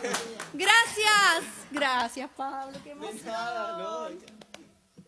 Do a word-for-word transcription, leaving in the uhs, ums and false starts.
Gracias. Gracias, Pablo. Qué emoción. De nada, no.